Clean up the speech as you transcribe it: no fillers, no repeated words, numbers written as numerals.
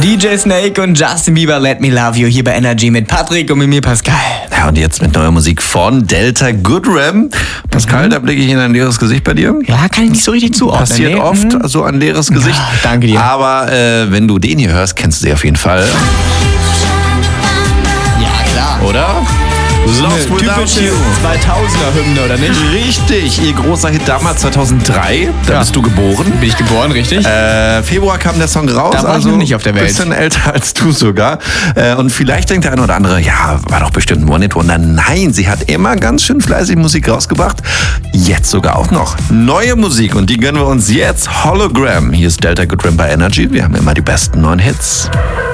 DJ Snake und Justin Bieber, Let Me Love You, hier bei Energy mit Patrick und mit mir Pascal. Ja, und jetzt mit neuer Musik von Delta Goodrem. Pascal, da blicke ich in ein leeres Gesicht bei dir. Ja, kann ich nicht so richtig zuordnen. Passiert oft, so ein leeres Gesicht. Ja, danke dir. Aber wenn du den hier hörst, kennst du sie auf jeden Fall. Ja, klar. Oder? Lost Without Typische You. 2000er-Hymne, oder nicht? Richtig, ihr großer Hit damals 2003. Da bist du geboren. Bin ich geboren, richtig? Februar kam der Song raus. Da war ich noch nicht auf der Welt. Bisschen älter als du sogar. Und vielleicht denkt der eine oder andere, ja, war doch bestimmt ein One-Hit-Wonder. Nein, sie hat immer ganz schön fleißig Musik rausgebracht. Jetzt sogar auch noch neue Musik. Und die gönnen wir uns jetzt. Hologram. Hier ist Delta Goodrem bei Energy. Wir haben immer die besten neuen Hits.